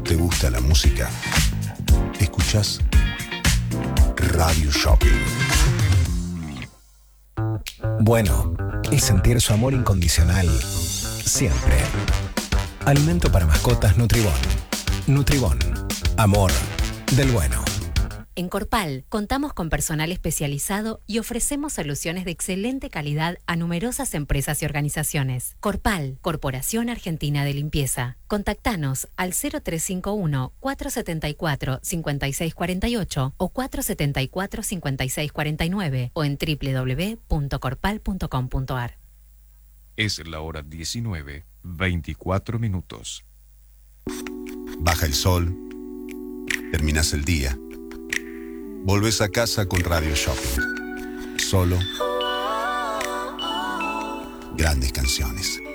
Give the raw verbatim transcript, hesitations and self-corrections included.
te gusta la música, escuchás Radio Shopping. Bueno, es sentir su amor incondicional siempre. Alimento para mascotas Nutribón. Nutribón. Amor del bueno. En Corpal contamos con personal especializado y ofrecemos soluciones de excelente calidad a numerosas empresas y organizaciones. Corpal, Corporación Argentina de Limpieza. Contactanos al cero tres cinco uno, cuatro siete cuatro, cinco seis cuatro ocho o cuatro siete cuatro, cinco seis cuatro nueve o en doble u doble u doble u punto corpal punto com punto a r. Es la hora diecinueve, veinticuatro minutos. Baja el sol, terminas el día. Volvés a casa con Radio Shopping. Solo grandes canciones.